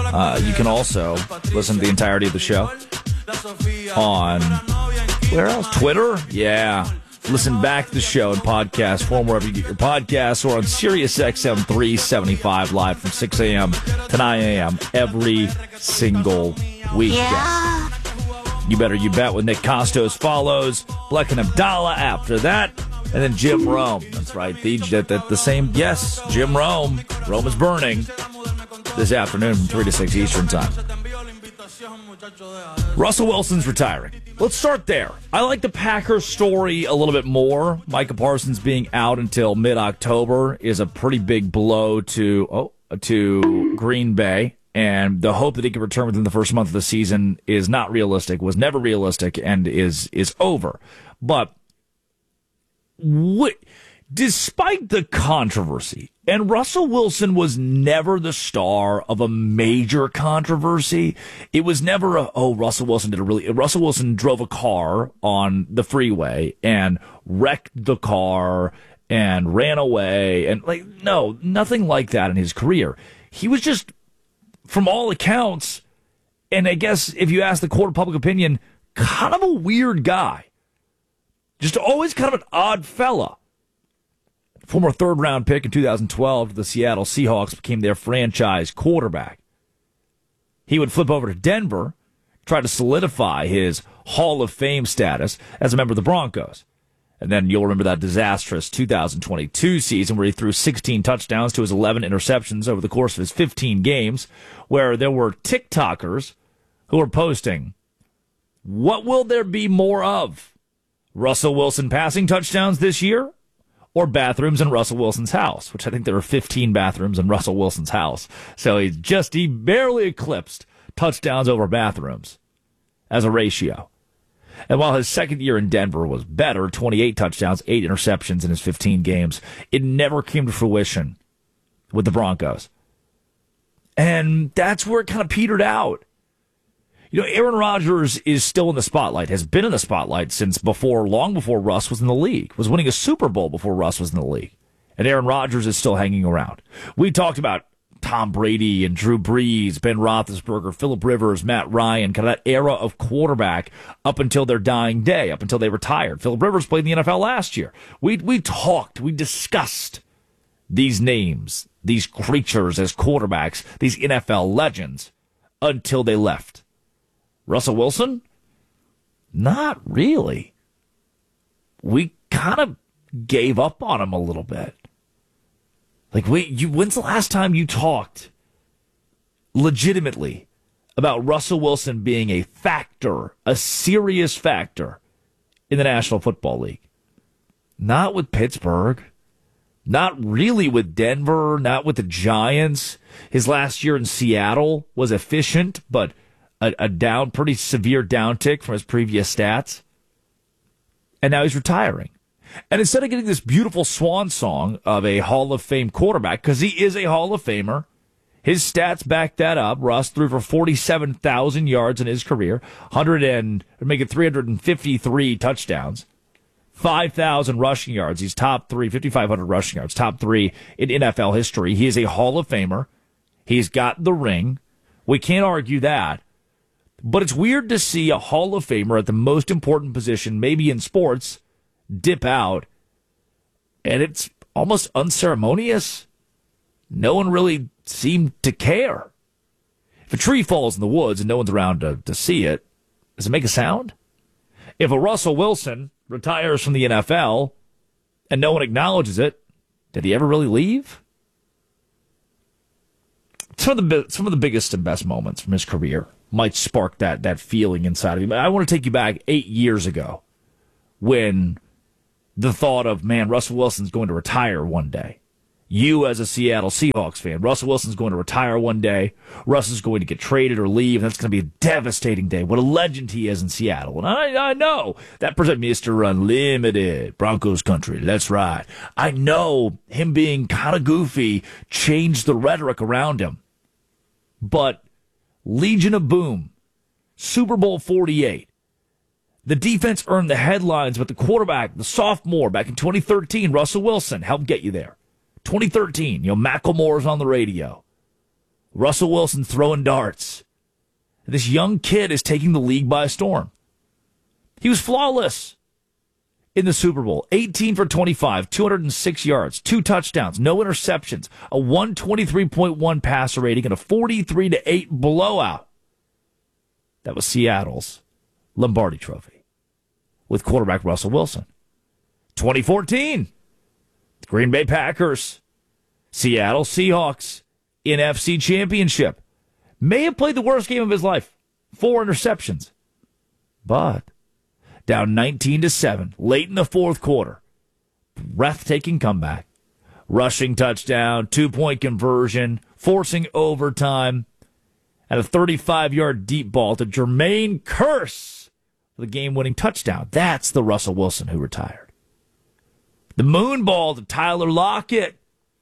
You can also listen to the entirety of the show on, where else? Twitter? Yeah. Listen back to the show in podcast form wherever you get your podcasts, or on Sirius XM 375 live from 6 a.m. to 9 a.m. every single week. Yeah. You Better You Bet with Nick Costos follows. Bleck and Abdallah after that. And then Jim Rome. That's right. The same. Yes, Jim Rome. Rome is burning this afternoon from 3 to 6 Eastern time. Russell Wilson's retiring. Let's start there. I like the Packers story a little bit more. Micah Parsons being out until mid-October is a pretty big blow to Green Bay. And the hope that he can return within the first month of the season is not realistic, was never realistic, and is over. But despite the controversy, and Russell Wilson was never the star of a major controversy. It was never Russell Wilson drove a car on the freeway and wrecked the car and ran away. And no, nothing like that in his career. He was just, from all accounts, and I guess if you ask the court of public opinion, kind of a weird guy. Just always kind of an odd fella. Former third-round pick in 2012, the Seattle Seahawks became their franchise quarterback. He would flip over to Denver, try to solidify his Hall of Fame status as a member of the Broncos. And then you'll remember that disastrous 2022 season where he threw 16 touchdowns to his 11 interceptions over the course of his 15 games, where there were TikTokers who were posting, what will there be more of? Russell Wilson passing touchdowns this year? Or bathrooms in Russell Wilson's house, which I think there are 15 bathrooms in Russell Wilson's house. So he barely eclipsed touchdowns over bathrooms as a ratio. And while his second year in Denver was better, 28 touchdowns, 8 interceptions in his 15 games, it never came to fruition with the Broncos. And that's where it kind of petered out. Aaron Rodgers is still in the spotlight, has been in the spotlight since long before Russ was in the league, was winning a Super Bowl before Russ was in the league. And Aaron Rodgers is still hanging around. We talked about Tom Brady and Drew Brees, Ben Roethlisberger, Phillip Rivers, Matt Ryan, kind of that era of quarterback up until their dying day, up until they retired. Phillip Rivers played in the NFL last year. We discussed these names, these creatures as quarterbacks, these NFL legends, until they left. Russell Wilson? Not really. We kind of gave up on him a little bit. When's the last time you talked legitimately about Russell Wilson being a factor, a serious factor in the National Football League? Not with Pittsburgh. Not really with Denver. Not with the Giants. His last year in Seattle was efficient, but a pretty severe downtick from his previous stats. And now he's retiring. And instead of getting this beautiful swan song of a Hall of Fame quarterback, because he is a Hall of Famer, his stats back that up. Russ threw for 47,000 yards in his career, 353 touchdowns, 5,000 rushing yards. He's top 3, 5,500 rushing yards, top 3 in NFL history. He is a Hall of Famer. He's got the ring. We can't argue that. But it's weird to see a Hall of Famer at the most important position, maybe in sports, dip out. And it's almost unceremonious. No one really seemed to care. If a tree falls in the woods and no one's around to see it, does it make a sound? If a Russell Wilson retires from the NFL and no one acknowledges it, did he ever really leave? Some of the biggest and best moments from his career might spark that feeling inside of you. I want to take you back 8 years ago when the thought of, man, Russell Wilson's going to retire one day. You as a Seattle Seahawks fan, Russell Wilson's going to retire one day. Russell's going to get traded or leave. That's going to be a devastating day. What a legend he is in Seattle. And I know that presents Mr. Unlimited, Broncos country. That's right. I know him being kind of goofy changed the rhetoric around him. But Legion of Boom, Super Bowl 48. The defense earned the headlines, but the quarterback, the sophomore, back in 2013, Russell Wilson, helped get you there. 2013, Macklemore's on the radio. Russell Wilson throwing darts. This young kid is taking the league by storm. He was flawless in the Super Bowl. 18 for 25, 206 yards, 2 touchdowns, no interceptions, a 123.1 passer rating, and a 43-8 blowout. That was Seattle's Lombardi Trophy with quarterback Russell Wilson. 2014, Green Bay Packers, Seattle Seahawks, NFC Championship. May have played the worst game of his life. 4 interceptions. But down 19-7, late in the fourth quarter. Breathtaking comeback. Rushing touchdown, 2-point conversion, forcing overtime, and a 35-yard deep ball to Jermaine Kearse for the game-winning touchdown. That's the Russell Wilson who retired. The moon ball to Tyler Lockett.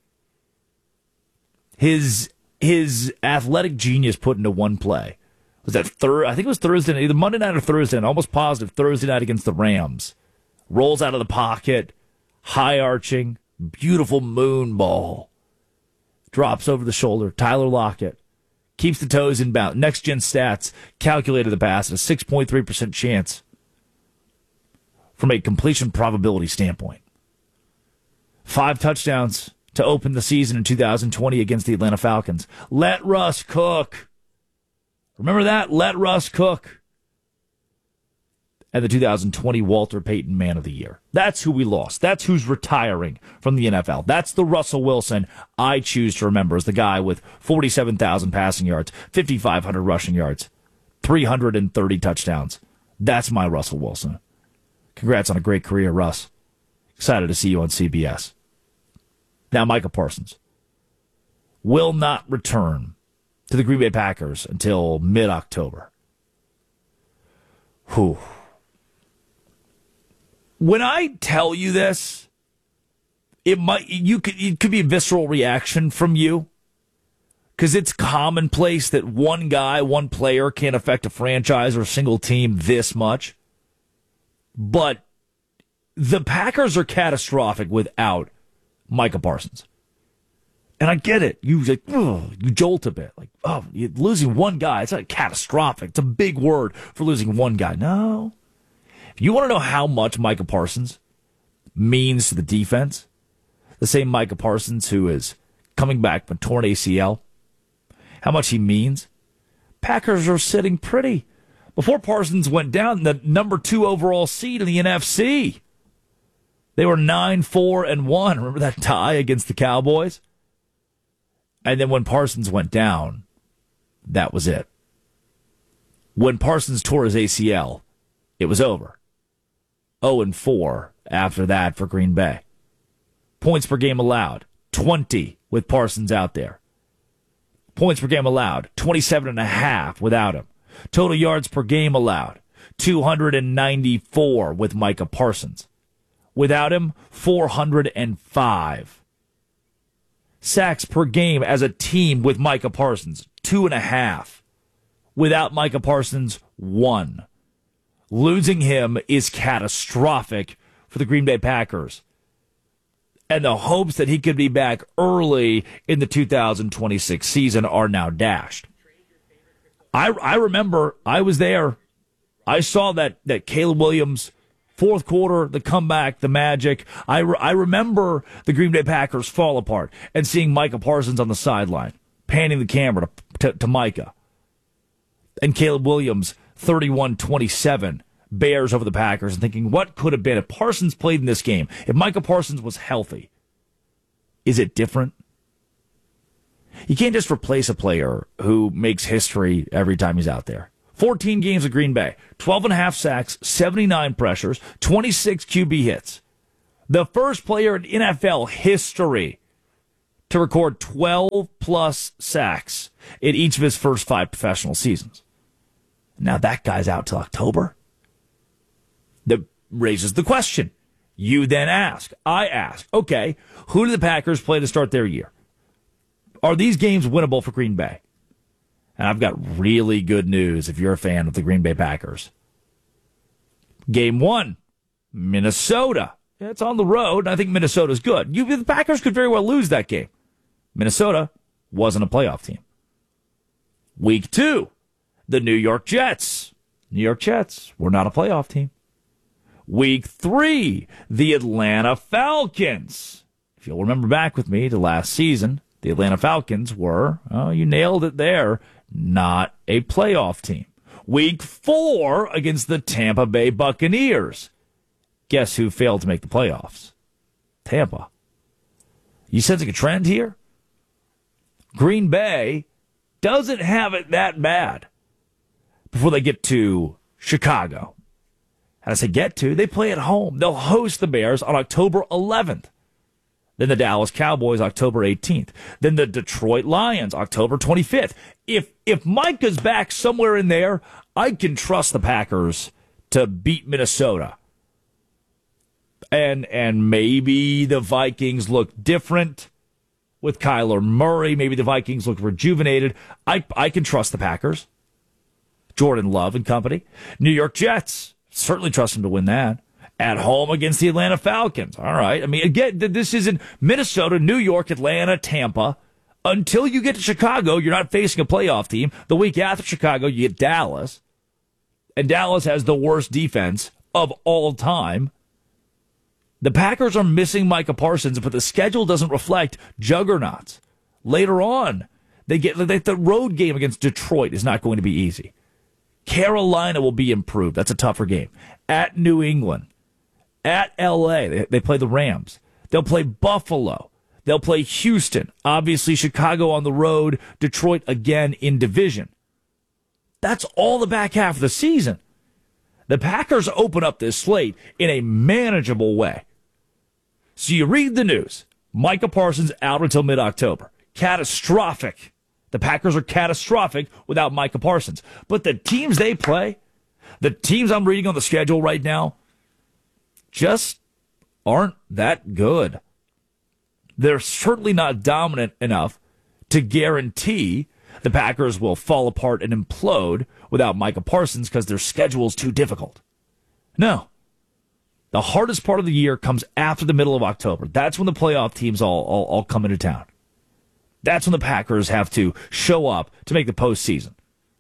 His athletic genius put into one play. Was that I think it was Thursday night, either Monday night or Thursday night, almost positive Thursday night against the Rams. Rolls out of the pocket, high arching, beautiful moon ball. Drops over the shoulder. Tyler Lockett keeps the toes in bounds. Next gen stats calculated the pass at a 6.3% chance from a completion probability standpoint. 5 touchdowns to open the season in 2020 against the Atlanta Falcons. Let Russ cook. Remember that? Let Russ cook. And the 2020 Walter Payton Man of the Year. That's who we lost. That's who's retiring from the NFL. That's the Russell Wilson I choose to remember as the guy with 47,000 passing yards, 5,500 rushing yards, 330 touchdowns. That's my Russell Wilson. Congrats on a great career, Russ. Excited to see you on CBS. Now, Micah Parsons will not return to the Green Bay Packers until mid-October. Whew. When I tell you this, it could be a visceral reaction from you, because it's commonplace that one guy, one player can affect a franchise or a single team this much. But the Packers are catastrophic without Micah Parsons. And I get it. You jolt a bit. Like, you're losing one guy. It's not catastrophic. It's a big word for losing one guy. No. If you want to know how much Micah Parsons means to the defense, the same Micah Parsons who is coming back from torn ACL, how much he means, Packers are sitting pretty. Before Parsons went down, the number 2 overall seed in the NFC. They were 9-4-1. Remember that tie against the Cowboys? And then when Parsons went down, that was it. When Parsons tore his ACL, it was over. 0-4 after that for Green Bay. Points per game allowed, 20 with Parsons out there. Points per game allowed, 27.5 without him. Total yards per game allowed, 294 with Micah Parsons. Without him, 405. Sacks per game as a team with Micah Parsons, 2.5. Without Micah Parsons, 1. Losing him is catastrophic for the Green Bay Packers. And the hopes that he could be back early in the 2026 season are now dashed. I remember, I was there. I saw that Caleb Williams fourth quarter, the comeback, the magic. I remember the Green Bay Packers fall apart and seeing Micah Parsons on the sideline, panning the camera to Micah. And Caleb Williams, 31-27, Bears over the Packers, and thinking, what could have been if Parsons played in this game? If Micah Parsons was healthy, is it different? You can't just replace a player who makes history every time he's out there. 14 games with Green Bay, 12.5 sacks, 79 pressures, 26 QB hits. The first player in NFL history to record 12-plus sacks in each of his first 5 professional seasons. Now that guy's out till October. That raises the question. You then ask, I ask, okay, who do the Packers play to start their year? Are these games winnable for Green Bay? And I've got really good news if you're a fan of the Green Bay Packers. Game 1, Minnesota. It's on the road, and I think Minnesota's good. The Packers could very well lose that game. Minnesota wasn't a playoff team. Week 2, the New York Jets. New York Jets were not a playoff team. Week 3, the Atlanta Falcons. If you'll remember back with me to last season, the Atlanta Falcons were, oh, you nailed it there, not a playoff team. Week 4 against the Tampa Bay Buccaneers. Guess who failed to make the playoffs? Tampa. You sensing a trend here? Green Bay doesn't have it that bad before they get to Chicago. And I say get to, they play at home. They'll host the Bears on October 11th. Then the Dallas Cowboys, October 18th. Then the Detroit Lions, October 25th. If Micah's back somewhere in there, I can trust the Packers to beat Minnesota. And maybe the Vikings look different with Kyler Murray. Maybe the Vikings look rejuvenated. I can trust the Packers. Jordan Love and company. New York Jets, certainly trust them to win that. At home against the Atlanta Falcons. All right. I mean, again, this isn't Minnesota, New York, Atlanta, Tampa. Until you get to Chicago, you're not facing a playoff team. The week after Chicago, you get Dallas. And Dallas has the worst defense of all time. The Packers are missing Micah Parsons, but the schedule doesn't reflect juggernauts. Later on, they get the road game against Detroit is not going to be easy. Carolina will be improved. That's a tougher game. At New England. At L.A., they play the Rams. They'll play Buffalo. They'll play Houston. Obviously, Chicago on the road. Detroit again in division. That's all the back half of the season. The Packers open up this slate in a manageable way. So you read the news. Micah Parsons out until mid-October. Catastrophic. The Packers are catastrophic without Micah Parsons. But the teams they play, the teams I'm reading on the schedule right now, just aren't that good. They're certainly not dominant enough to guarantee the Packers will fall apart and implode without Micah Parsons because their schedule is too difficult. No. The hardest part of the year comes after the middle of October. That's when the playoff teams all come into town. That's when the Packers have to show up to make the postseason.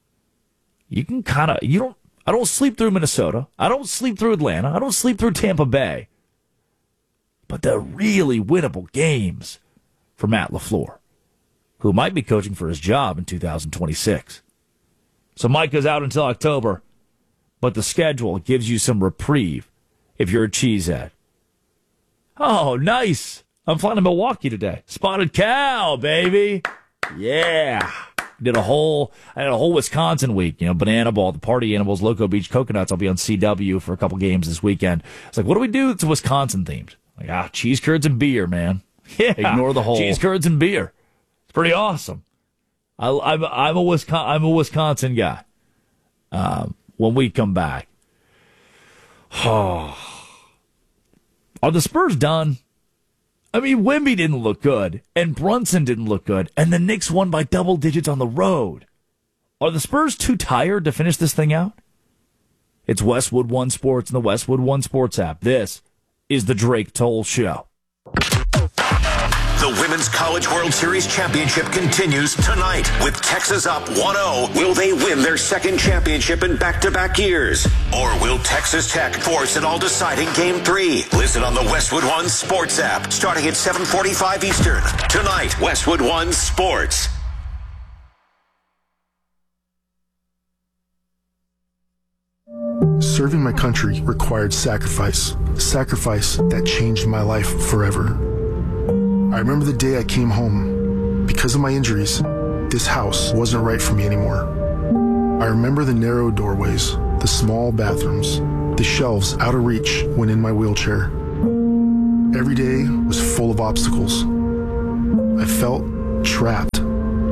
I don't sleep through Minnesota. I don't sleep through Atlanta. I don't sleep through Tampa Bay. But they're really winnable games for Matt LaFleur, who might be coaching for his job in 2026. So Micah's out until October, but the schedule gives you some reprieve if you're a cheesehead. Oh, nice. I'm flying to Milwaukee today. Spotted cow, baby. Yeah. I had a whole Wisconsin week, Banana Ball, the Party Animals, Loco Beach Coconuts. I'll be on CW for a couple games this weekend. It's like, what do we do that's Wisconsin themed? Like, cheese curds and beer, man. Yeah. Ignore the whole cheese curds and beer. It's pretty awesome. I'm a Wisconsin guy. When we come back, are the Spurs done? I mean, Wemby didn't look good, and Brunson didn't look good, and the Knicks won by double digits on the road. Are the Spurs too tired to finish this thing out? It's Westwood One Sports and the Westwood One Sports app. This is the Drake Toll Show. The Women's College World Series Championship continues tonight with Texas up 1-0. Will they win their second championship in back-to-back years? Or will Texas Tech force an all-deciding Game 3? Listen on the Westwood One Sports app starting at 7:45 Eastern. Tonight, Westwood One Sports. Serving my country required sacrifice. Sacrifice that changed my life forever. I remember the day I came home. Because of my injuries, this house wasn't right for me anymore. I remember the narrow doorways, the small bathrooms, the shelves out of reach when in my wheelchair. Every day was full of obstacles. I felt trapped.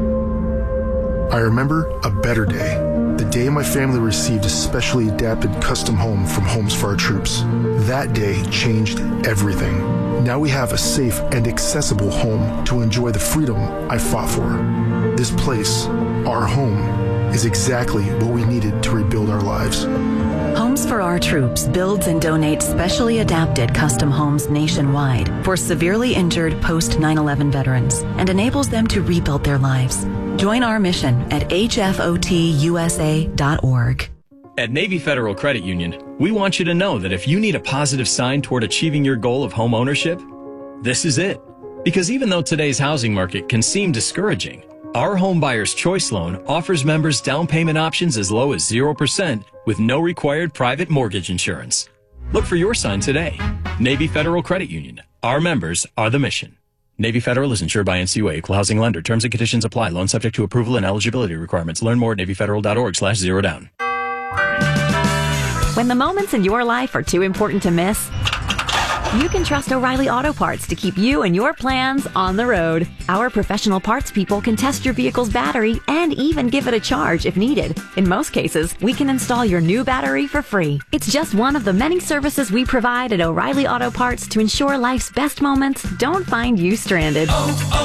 I remember a better day. The day my family received a specially adapted custom home from Homes for Our Troops. That day changed everything. Now we have a safe and accessible home to enjoy the freedom I fought for. This place, our home, is exactly what we needed to rebuild our lives. Homes for Our Troops builds and donates specially adapted custom homes nationwide for severely injured post 9/11 veterans and enables them to rebuild their lives. Join our mission at hfotusa.org. At Navy Federal Credit Union, we want you to know that if you need a positive sign toward achieving your goal of home ownership, this is it. Because even though today's housing market can seem discouraging, our Home Buyer's Choice Loan offers members down payment options as low as 0% with no required private mortgage insurance. Look for your sign today. Navy Federal Credit Union. Our members are the mission. Navy Federal is insured by NCUA, equal housing lender. Terms and conditions apply. Loan subject to approval and eligibility requirements. Learn more at NavyFederal.org/zerodown. When the moments in your life are too important to miss, you can trust O'Reilly Auto Parts to keep you and your plans on the road. Our professional parts people can test your vehicle's battery and even give it a charge if needed. In most cases, we can install your new battery for free. It's just one of the many services we provide at O'Reilly Auto Parts to ensure life's best moments don't find you stranded.